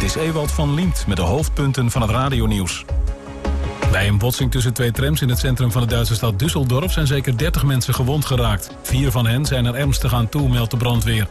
Dit is Ewald van Liemt met de hoofdpunten van het radionieuws. Bij een botsing tussen twee trams in het centrum van de Duitse stad Düsseldorf zijn zeker 30 mensen gewond geraakt. 4 van hen zijn er ernstig aan toe, meldt de brandweer.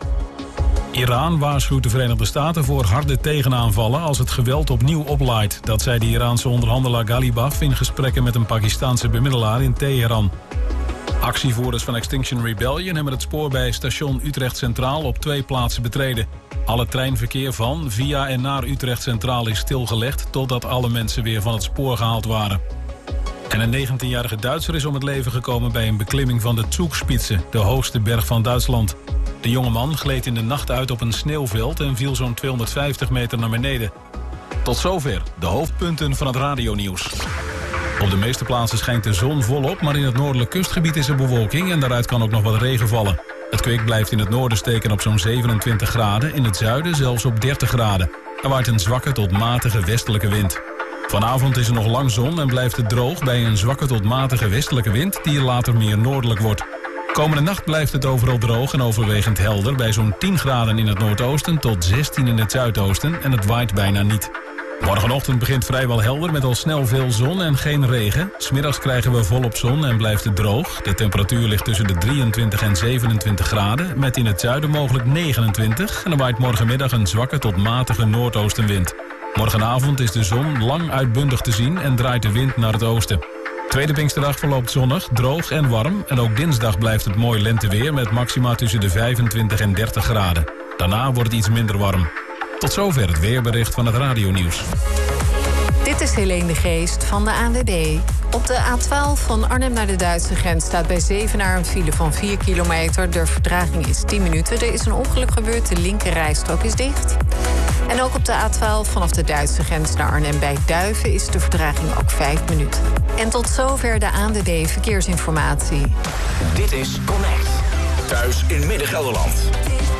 Iran waarschuwt de Verenigde Staten voor harde tegenaanvallen als het geweld opnieuw oplaait. Dat zei de Iraanse onderhandelaar Ghalibaf in gesprekken met een Pakistaanse bemiddelaar in Teheran. Actievoerders van Extinction Rebellion hebben het spoor bij station Utrecht Centraal op 2 plaatsen betreden. Alle treinverkeer van, via en naar Utrecht Centraal is stilgelegd totdat alle mensen weer van het spoor gehaald waren. En een 19-jarige Duitser is om het leven gekomen bij een beklimming van de Zugspitze, de hoogste berg van Duitsland. De jongeman gleed in de nacht uit op een sneeuwveld en viel zo'n 250 meter naar beneden. Tot zover de hoofdpunten van het radionieuws. Op de meeste plaatsen schijnt de zon volop, maar in het noordelijk kustgebied is er bewolking en daaruit kan ook nog wat regen vallen. Het kwik blijft in het noorden steken op zo'n 27 graden, in het zuiden zelfs op 30 graden. Er waait een zwakke tot matige westelijke wind. Vanavond is er nog lang zon en blijft het droog bij een zwakke tot matige westelijke wind die later meer noordelijk wordt. Komende nacht blijft het overal droog en overwegend helder bij zo'n 10 graden in het noordoosten tot 16 in het zuidoosten en het waait bijna niet. Morgenochtend begint vrijwel helder met al snel veel zon en geen regen. 'S Middags krijgen we volop zon en blijft het droog. De temperatuur ligt tussen de 23 en 27 graden, met in het zuiden mogelijk 29. En er waait morgenmiddag een zwakke tot matige noordoostenwind. Morgenavond is de zon lang uitbundig te zien en draait de wind naar het oosten. Tweede Pinksterdag verloopt zonnig, droog en warm. En ook dinsdag blijft het mooi lenteweer met maxima tussen de 25 en 30 graden. Daarna wordt het iets minder warm. Tot zover het weerbericht van het radionieuws. Dit is Helene de Geest van de ANWB. Op de A12 van Arnhem naar de Duitse grens staat bij Zevenaar een file van 4 kilometer. De vertraging is 10 minuten. Er is een ongeluk gebeurd, de linkerrijstrook is dicht. En ook op de A12 vanaf de Duitse grens naar Arnhem bij Duiven is de vertraging ook 5 minuten. En tot zover de ANWB Verkeersinformatie. Dit is Connect. Thuis in Midden-Gelderland.